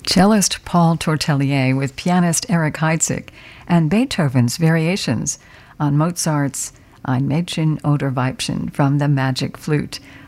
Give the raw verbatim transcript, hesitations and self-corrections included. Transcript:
Cellist Paul Tortelier with pianist Erich Heidsieck and Beethoven's variations on Mozart's Ein Mädchen oder Weibchen from the Magic Flute.